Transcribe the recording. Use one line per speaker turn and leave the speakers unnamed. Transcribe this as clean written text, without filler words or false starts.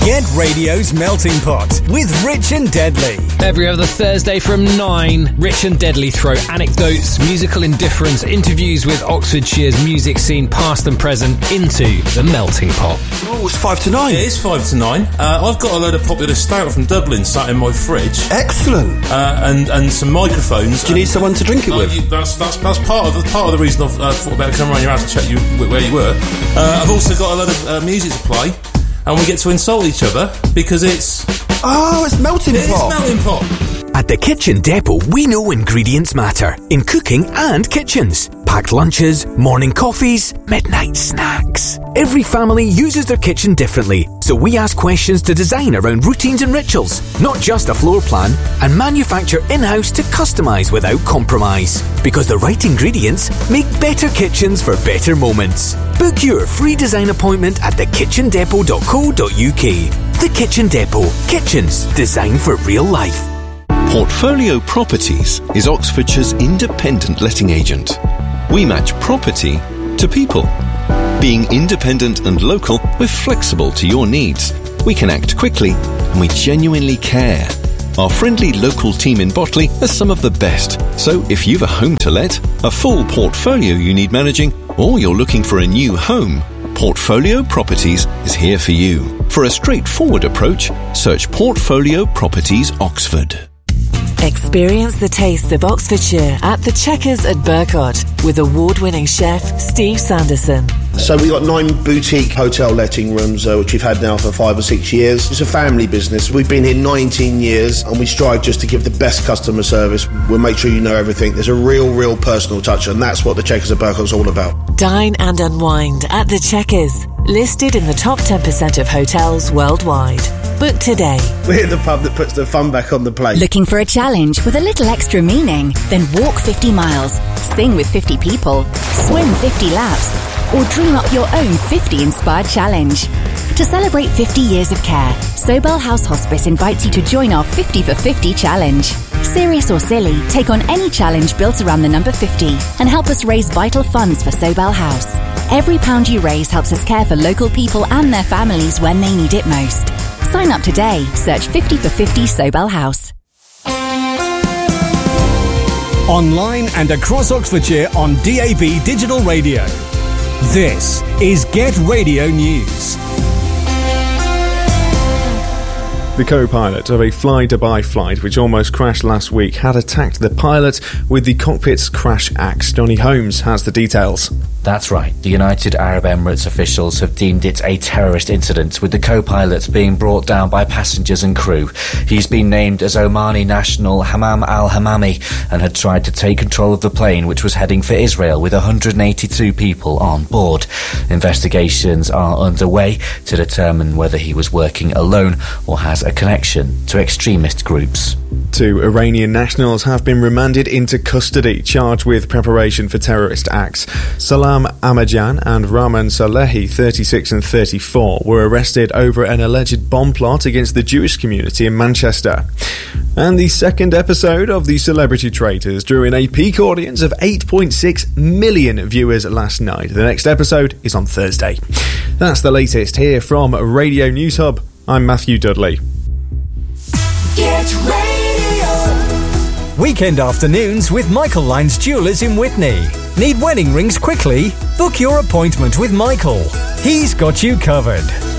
Get Radio's Melting Pot with Rich and Deadly.
Every other Thursday from 9, Rich and Deadly throw anecdotes, musical indifference, interviews with Oxfordshire's music scene past and present into the Melting Pot.
Oh, it's 5 to 9.
It is 5 to 9. I've got a load of popular stout from Dublin sat in my fridge.
Excellent.
And some microphones.
Do you need someone to drink it with?
That's part of the reason I've thought about coming around your house to check where you were. I've also got a load of music to play, and we get to insult each other because it's...
Oh, it's Melting Pot.
It is Melting Pot.
At the Kitchen Depot, we know ingredients matter in cooking and kitchens. Packed lunches, morning coffees, midnight snacks. Every family uses their kitchen differently, so we ask questions to design around routines and rituals, not just a floor plan, and manufacture in-house to customise without compromise. Because the right ingredients make better kitchens for better moments. Book your free design appointment at thekitchendepot.co.uk. The Kitchen Depot. Kitchens designed for real life.
Portfolio Properties is Oxfordshire's independent letting agent. We match property to people. Being independent and local, we're flexible to your needs. We can act quickly and we genuinely care. Our friendly local team in Botley are some of the best. So if you've a home to let, a full portfolio you need managing, or you're looking for a new home, Portfolio Properties is here for you. For a straightforward approach, search Portfolio Properties Oxford.
Experience the taste of Oxfordshire at the Checkers at Burcott with award-winning chef Steve Sanderson.
So we've got 9 boutique hotel letting rooms, which we've had now for 5 or 6 years. It's a family business. We've been here 19 years and we strive just to give the best customer service. We'll make sure you know everything. There's a real personal touch, and that's what the Checkers at Burcott's all about.
Dine and unwind at the Checkers, listed in the top 10% of hotels worldwide. Book today.
We're the pub that puts the fun back on the plate.
Looking for a challenge with a little extra meaning? Then walk 50 miles, sing with 50 people, swim 50 laps, or dream up your own 50-inspired challenge. To celebrate 50 years of care, Sobel House Hospice invites you to join our 50 for 50 challenge. Serious or silly, take on any challenge built around the number 50 and help us raise vital funds for Sobel House. Every pound you raise helps us care for local people and their families when they need it most. Sign up today. Search 50 for 50 Sobel House.
Online and across Oxfordshire on DAB Digital Radio. This is Get Radio News.
The co-pilot of a fly-Dubai flight which almost crashed last week had attacked the pilot with the cockpit's crash axe. Johnny Holmes has the details.
That's right. The United Arab Emirates officials have deemed it a terrorist incident, with the co-pilot being brought down by passengers and crew. He's been named as Omani national Hammam al-Hammami and had tried to take control of the plane, which was heading for Israel with 182 people on board. Investigations are underway to determine whether he was working alone or has a connection to extremist groups.
2 Iranian nationals have been remanded into custody, charged with preparation for terrorist acts. Salam Ahmadjan and Rahman Salehi, 36 and 34, were arrested over an alleged bomb plot against the Jewish community in Manchester. And the second episode of The Celebrity Traitors drew in a peak audience of 8.6 million viewers last night. The next episode is on Thursday. That's the latest here from Radio News Hub. I'm Matthew Dudley.
Get Radio. Weekend afternoons with Michael Lyons Jewellers in Witney. Need wedding rings quickly? Book your appointment with Michael. He's got you covered.